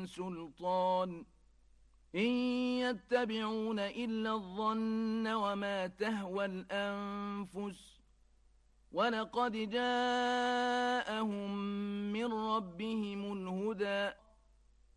سلطان إن يتبعون إلا الظن وما تهوى الأنفس ولقد جاءهم من ربهم الهدى